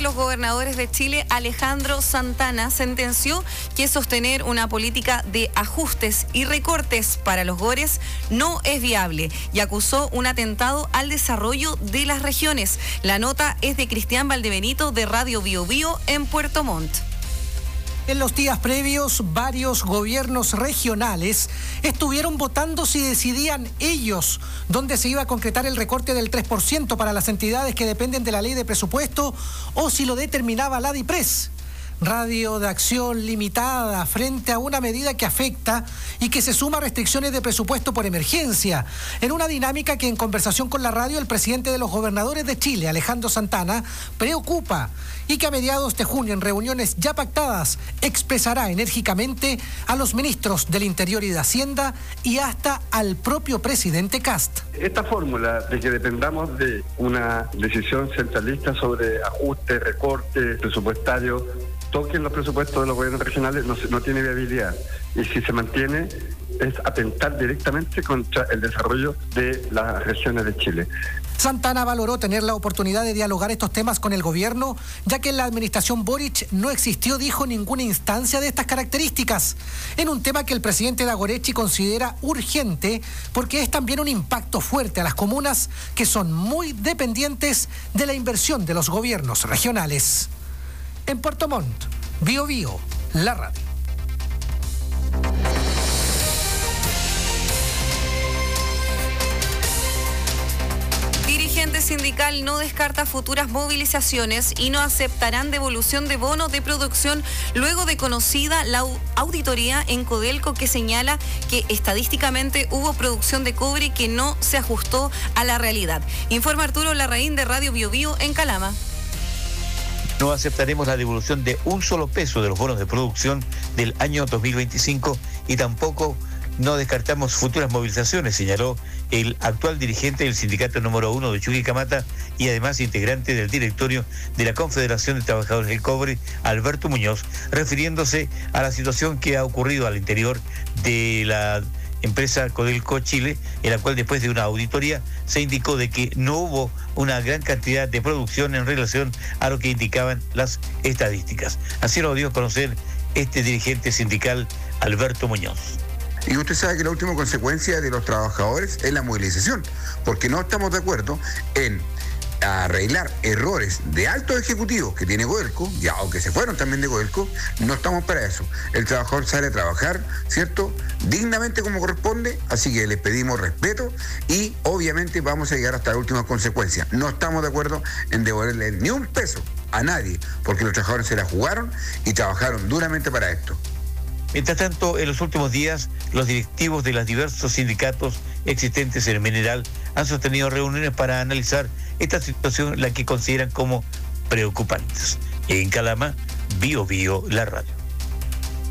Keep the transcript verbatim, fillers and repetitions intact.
los Gobernadores de Chile, Alejandro Santana, sentenció que sostener una política de ajustes y recortes para los GORES no es viable y acusó un atentado al desarrollo de las regiones. La nota es de Cristian Valdebenito de Radio Bio Bio en Puerto Montt. En los días previos, varios gobiernos regionales estuvieron votando si decidían ellos dónde se iba a concretar el recorte del tres por ciento para las entidades que dependen de la ley de presupuesto o si lo determinaba la DIPRES. Radio de acción limitada frente a una medida que afecta y que se suma a restricciones de presupuesto por emergencia, en una dinámica que en conversación con la radio el presidente de los Gobernadores de Chile, Alejandro Santana, preocupa y que a mediados de junio en reuniones ya pactadas expresará enérgicamente a los ministros del Interior y de Hacienda y hasta al propio presidente Kast. Esta fórmula de que dependamos de una decisión centralista sobre ajustes, recortes presupuestarios, toquen los presupuestos de los gobiernos regionales, no, no tiene viabilidad. Y si se mantiene, es atentar directamente contra el desarrollo de las regiones de Chile. Santana valoró tener la oportunidad de dialogar estos temas con el gobierno, ya que en la administración Boric no existió, dijo, ninguna instancia de estas características, en un tema que el presidente Dagorechi considera urgente porque es también un impacto fuerte a las comunas que son muy dependientes de la inversión de los gobiernos regionales. En Puerto Montt, Bio Bio, la radio. Dirigente sindical no descarta futuras movilizaciones y no aceptarán devolución de bonos de producción luego de conocida la auditoría en Codelco que señala que estadísticamente hubo producción de cobre que no se ajustó a la realidad. Informa Arturo Larraín de Radio Bio Bio en Calama. No aceptaremos la devolución de un solo peso de los bonos de producción del año dos mil veinticinco y tampoco no descartamos futuras movilizaciones, señaló el actual dirigente del sindicato número uno de Chuquicamata y además integrante del directorio de la Confederación de Trabajadores del Cobre, Alberto Muñoz, refiriéndose a la situación que ha ocurrido al interior de la empresa Codelco Chile, en la cual después de una auditoría se indicó de que no hubo una gran cantidad de producción en relación a lo que indicaban las estadísticas. Así lo dio a conocer este dirigente sindical, Alberto Muñoz. Y usted sabe que la última consecuencia de los trabajadores es la movilización, porque no estamos de acuerdo en arreglar errores de altos ejecutivos que tiene Codelco, y aunque se fueron también de Codelco, no estamos para eso. El trabajador sale a trabajar, ¿cierto?, dignamente como corresponde, así que les pedimos respeto y obviamente vamos a llegar hasta las últimas consecuencias. No estamos de acuerdo en devolverle ni un peso a nadie, porque los trabajadores se la jugaron y trabajaron duramente para esto. Mientras tanto, en los últimos días, los directivos de los diversos sindicatos existentes en el mineral han sostenido reuniones para analizar esta situación, la que consideran como preocupantes. En Calama, Bio Bio, la radio.